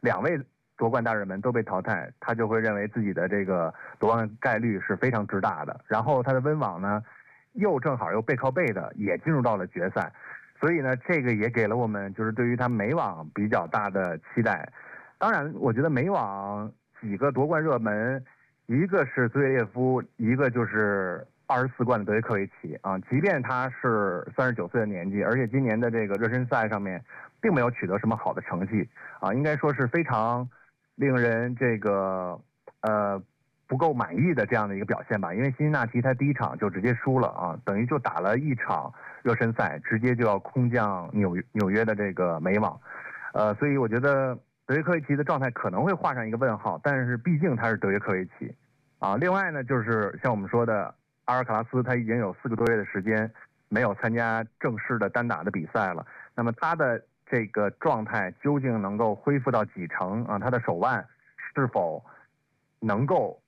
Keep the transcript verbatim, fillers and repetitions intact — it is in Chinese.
两位夺冠大热门都被淘汰，他就会认为自己的这个夺冠概率是非常之大的。然后他的温网呢，又正好又背靠背的也进入到了决赛，所以呢，这个也给了我们就是对于他美网比较大的期待。当然，我觉得美网几个夺冠热门，一个是兹维列夫，一个就是二十四冠的德约科维奇啊。即便他是三十九岁的年纪，而且今年的这个热身赛上面并没有取得什么好的成绩啊，应该说是非常令人这个呃不够满意的这样的一个表现吧。因为辛辛那提他第一场就直接输了啊，等于就打了一场热身赛，直接就要空降纽纽约的这个美网，呃，所以我觉得德约科维奇的状态可能会画上一个问号，但是毕竟他是德约科维奇啊。另外呢，就是像我们说的，阿尔卡拉斯他已经有四个多月的时间没有参加正式的单打的比赛了，那么他的这个状态究竟能够恢复到几成啊？他的手腕是否能够